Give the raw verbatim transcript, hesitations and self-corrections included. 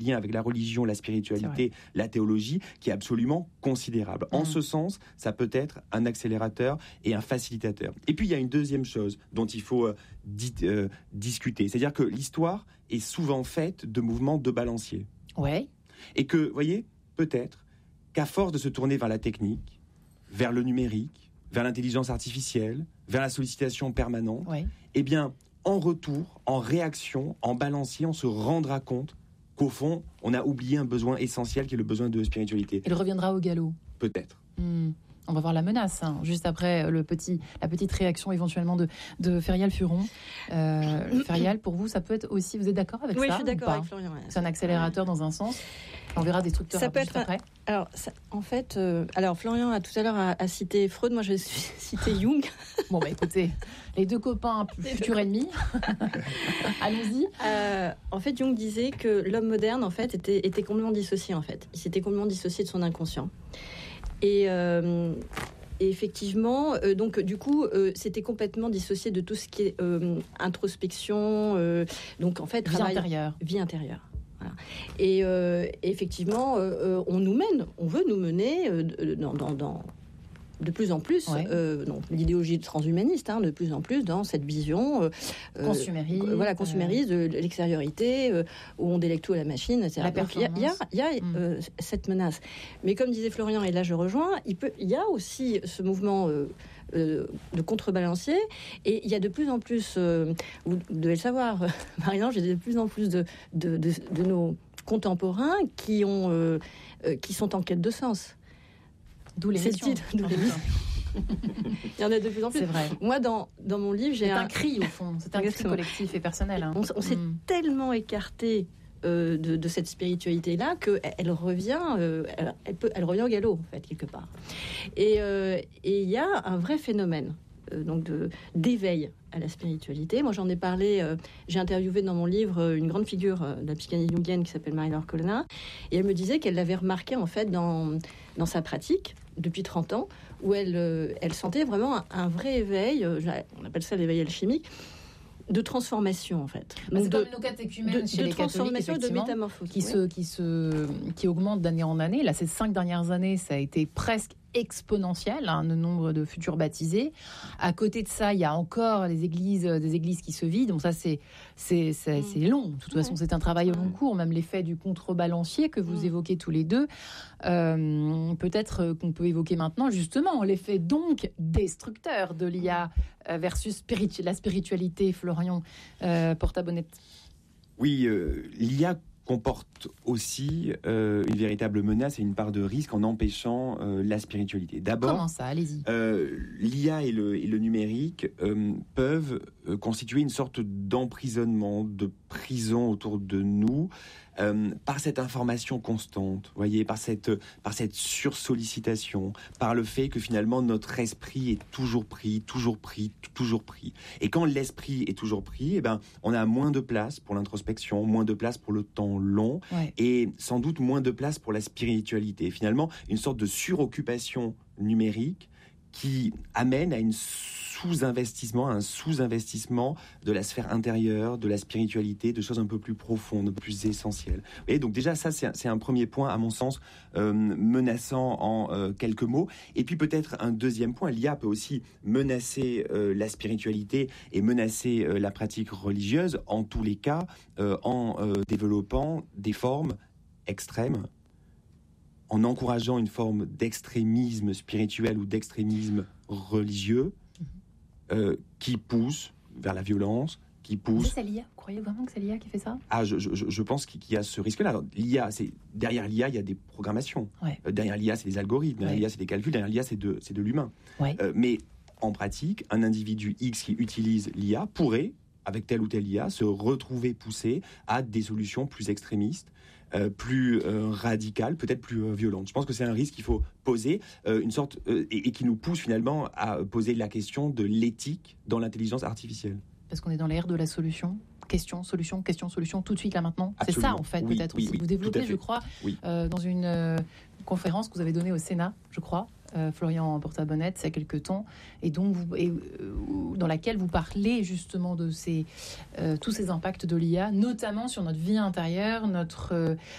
lien avec la religion, la spiritualité, la théologie, qui est absolument considérable. En mmh. ce sens, ça peut être un accélérateur et un facilitateur. Et puis, il y a une deuxième chose dont il faut euh, di- euh, discuter. C'est-à-dire que l'histoire est souvent faite de mouvements de balancier. Ouais. Et que, vous voyez, peut-être qu'à force de se tourner vers la technique, vers le numérique, vers l'intelligence artificielle, vers la sollicitation permanente, ouais. eh bien, en retour, en réaction, en balancier, on se rendra compte qu'au fond, on a oublié un besoin essentiel qui est le besoin de spiritualité. Il reviendra au galop. Peut-être. Mmh. On va voir la menace, hein, juste après le petit, la petite réaction éventuellement de, de Ferial Furon. Euh, Ferial, pour vous, ça peut être aussi... Vous êtes d'accord avec oui, ça? Oui, je suis d'accord avec Florian. Ouais. C'est un accélérateur dans un sens. On verra destructeur ça peut juste être après. Un... Alors, ça, en fait, euh, alors Florian a tout à l'heure a, a cité Freud, moi je vais citer Jung. Bon, bah écoutez, les deux copains futurs ennemis. Allons-y. Euh, en fait, Jung disait que l'homme moderne, en fait, était, était complètement dissocié, en fait. Il s'était complètement dissocié de son inconscient. Et... Euh, Et effectivement, euh, donc du coup, euh, c'était complètement dissocié de tout ce qui est euh, introspection. Euh, donc en fait, vie travail, intérieure. Vie intérieure. Voilà. Et euh, effectivement, euh, on nous mène, on veut nous mener euh, dans, dans, dans de plus en plus, ouais. euh, donc l'idéologie transhumaniste, hein, de plus en plus dans cette vision euh, consumériste, euh, voilà, consumériste euh... de l'extériorité, euh, où on délègue tout à la machine, et cetera. La donc il y a, y a, y a mmh. euh, cette menace. Mais comme disait Florian, et là je rejoins, il peut, il y a aussi ce mouvement euh, euh, de contrebalancier, et il y a de plus en plus, euh, vous devez le savoir, Marie-Ange, il y a de plus en plus de, de, de, de nos contemporains qui ont, euh, euh, qui sont en quête de sens. D'où l'émission. C'est le titre, d'où l'émission. Il y en a de plus en plus. C'est vrai. Moi, dans, dans mon livre, j'ai c'est un... un cri, au fond. C'est un Exactement. cri collectif et personnel. Hein. On, on s'est mmh. tellement écarté euh, de, de cette spiritualité-là qu'elle elle revient, euh, elle, elle, peut, elle revient au galop, en fait, quelque part. Et il euh, y a un vrai phénomène euh, donc de, d'éveil à la spiritualité. Moi, j'en ai parlé, euh, j'ai interviewé dans mon livre euh, une grande figure euh, de la psychanalyse jungienne qui s'appelle Marie-Laure Colonna, et elle me disait qu'elle l'avait remarqué, en fait, dans, dans sa pratique, depuis trente ans, où elle, euh, elle sentait vraiment un, un vrai éveil, euh, on appelle ça l'éveil alchimique, de transformation, en fait. Donc c'est de, comme nos catéchumènes de, chez de les transformation catholiques, et de métamorphose. Qui, ouais. se, qui, se, qui augmente d'année en année. Là, ces cinq dernières années, ça a été presque exponentiel, hein, le nombre de futurs baptisés. À côté de ça, il y a encore les églises, des églises qui se vident. Donc ça, c'est, c'est, c'est, mmh. c'est long. De toute façon, ouais. c'est un travail au long cours. Même l'effet du contrebalancier que vous mmh. évoquez tous les deux, euh, peut-être qu'on peut évoquer maintenant, justement, l'effet donc destructeur de l'I A versus spiritu- la spiritualité, Florian euh, Porta-Bonnet. Oui, euh, l'I A comporte aussi euh, une véritable menace et une part de risque en empêchant euh, la spiritualité. D'abord, comment ça ? Allez-y. Euh, l'I A et le, et le numérique euh, peuvent euh, constituer une sorte d'emprisonnement, de prison autour de nous euh, par cette information constante, voyez, par cette par cette sursollicitation, par le fait que finalement notre esprit est toujours pris, toujours pris, toujours pris. Et quand l'esprit est toujours pris, eh ben on a moins de place pour l'introspection, moins de place pour le temps long, ouais. et sans doute moins de place pour la spiritualité. Et finalement, une sorte de suroccupation numérique qui amène à une sous-investissement, à un sous-investissement de la sphère intérieure, de la spiritualité, de choses un peu plus profondes, plus essentielles. Et donc déjà, ça, c'est un, c'est un premier point, à mon sens, euh, menaçant en euh, quelques mots. Et puis peut-être un deuxième point, l'I A peut aussi menacer euh, la spiritualité et menacer euh, la pratique religieuse, en tous les cas, euh, en euh, développant des formes extrêmes, en encourageant une forme d'extrémisme spirituel ou d'extrémisme religieux euh, qui pousse vers la violence, qui pousse... C'est l'I A ? Vous croyez vraiment que c'est l'I A qui fait ça ? Ah, je, je, je pense qu'il y a ce risque-là. Alors, l'I A, c'est, derrière l'I A, il y a des programmations. Ouais. Euh, derrière l'I A, c'est des algorithmes. Derrière ouais. l'I A, c'est des calculs. Derrière l'I A, c'est de, c'est de l'humain. Ouais. Euh, mais en pratique, un individu X qui utilise l'I A pourrait, avec telle ou telle I A, se retrouver poussé à des solutions plus extrémistes, euh, plus euh, radicales, peut-être plus euh, violentes. Je pense que c'est un risque qu'il faut poser, euh, une sorte, euh, et, et qui nous pousse finalement à poser la question de l'éthique dans l'intelligence artificielle. Parce qu'on est dans l'ère de la solution. Question, solution, question, solution, tout de suite, là, maintenant. Absolument. C'est ça, en fait, oui, peut-être oui, aussi. oui, Vous développez, je fait. crois, oui. euh, dans une, euh, conférence que vous avez donnée au Sénat, je crois, euh, Florian Porta-Bonnette, il y a quelques temps, et donc vous, et, euh, dans laquelle vous parlez justement de ces, euh, tous ces impacts de l'I A, notamment sur notre vie intérieure, notre, euh,